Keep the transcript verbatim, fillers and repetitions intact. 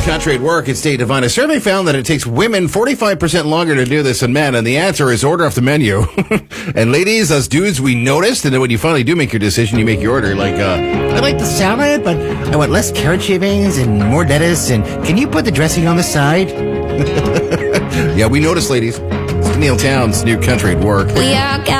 Country at Work. It's Dave Devine. A survey found that it takes women forty-five percent longer to do this than men, and the answer is order off the menu. And ladies, us dudes, we noticed, and then when you finally do make your decision, you make your order. Like, uh, I like the salad, but I want less carrot shavings and more lettuce, and can you put the dressing on the side? Yeah, we noticed, ladies. It's Neil Towns' new Country at Work. We are